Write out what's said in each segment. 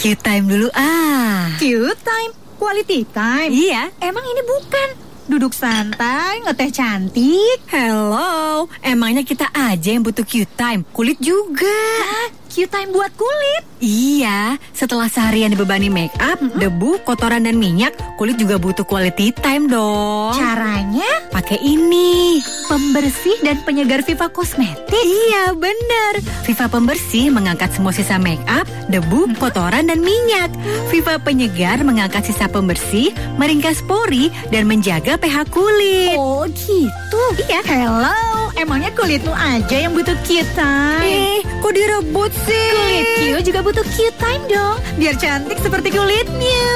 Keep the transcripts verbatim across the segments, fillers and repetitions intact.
Q-time dulu ah. Q-time? Quality time? Iya. Emang ini bukan duduk santai, ngeteh cantik? Hello, emangnya kita aja yang butuh Q-time? Kulit juga. Hah? Q-time buat kulit? Iya, setelah seharian dibebani make up, mm-hmm. debu, kotoran dan minyak, kulit juga butuh quality time dong. Caranya? Pakai ini, pembersih dan penyegar Viva Cosmetics. Iya, benar. Viva pembersih mengangkat semua sisa make up, debu, mm-hmm. kotoran dan minyak. Viva penyegar mengangkat sisa pembersih, meringkas pori dan menjaga pH kulit. Oh, gitu. Iya. Hello, emangnya kulitmu aja yang butuh Q-time? Eh, kok direbut sih? Kulit Q juga butuh Q-time dong, biar cantik seperti kulitnya.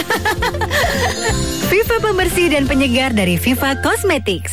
Viva pembersih dan penyegar dari Viva Cosmetics.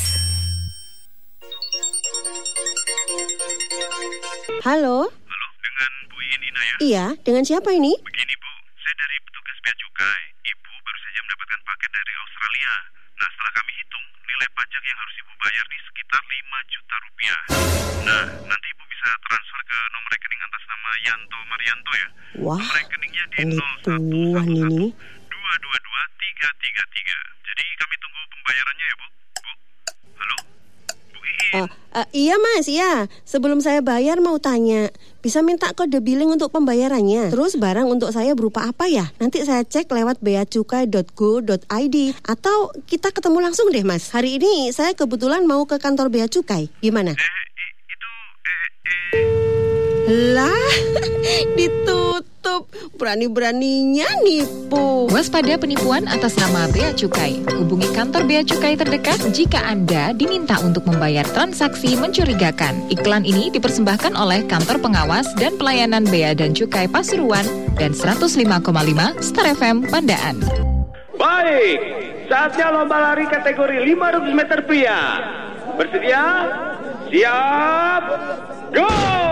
Halo? Halo, dengan Bu Iin Inaya? Iya, dengan siapa ini? Begini Bu, saya dari petugas bea cukai. Ibu baru saja mendapatkan paket dari Australia. Nah, setelah kami hitung, nilai pajak yang harus Ibu bayar nih sekitar lima juta rupiah. Nah, nanti Ibu bisa transfer ke nomor rekening atas nama Yanto Marianto ya. Wah, nomor rekeningnya di penipuan nol satu satu ini. dua dua dua tiga tiga tiga. Jadi kami tunggu pembayarannya ya Bu. Bu, halo? Bu Iin. Uh, uh, iya mas, iya. Sebelum saya bayar mau tanya, bisa minta kode billing untuk pembayarannya. Terus barang untuk saya berupa apa ya? Nanti saya cek lewat beacukai dot go dot i d. Atau kita ketemu langsung deh mas. Hari ini saya kebetulan mau ke kantor Bea Cukai. Gimana? Eh, i- itu, eh, eh. Lah, ditutup. Berani-beraninya nipu. Waspada penipuan atas nama Bea Cukai. Hubungi kantor Bea Cukai terdekat jika Anda diminta untuk membayar transaksi mencurigakan. Iklan ini dipersembahkan oleh Kantor Pengawas dan Pelayanan Bea dan Cukai Pasuruan dan seratus lima koma lima Star F M Pandaan. Baik, saatnya lomba lari kategori lima ratus meter pria. Bersedia? Siap? Go!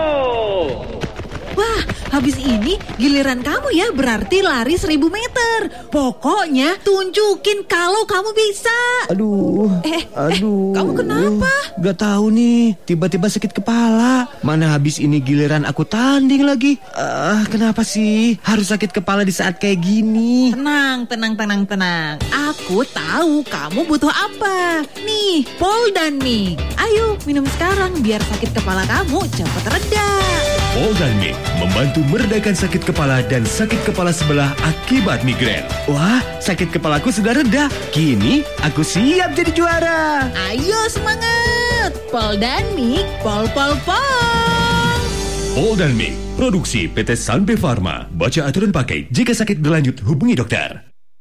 Wah, habis ini giliran kamu ya, berarti lari seribu meter. Pokoknya tunjukin kalau kamu bisa. Aduh, Eh, aduh. eh, kamu kenapa? Gak tahu nih, tiba-tiba sakit kepala. Mana habis ini giliran aku tanding lagi. Ah, kenapa sih harus sakit kepala di saat kayak gini? Tenang, tenang, tenang, tenang. Aku tahu kamu butuh apa. Nih, Poldanmik. Ayo, minum sekarang biar sakit kepala kamu cepat reda. Poldanmik membantu meredakan sakit kepala dan sakit kepala sebelah akibat migrain. Wah, sakit kepalaku sudah reda. Kini aku siap jadi juara. Ayo semangat. Poldanmik, pol pol pol. Poldanmik, produksi P T Sanbe Pharma. Baca aturan pakai. Jika sakit berlanjut, hubungi dokter.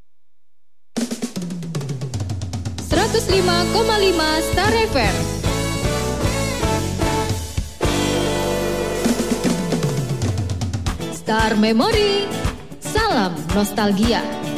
seratus lima koma lima Star F M. Star Memory. Salam nostalgia.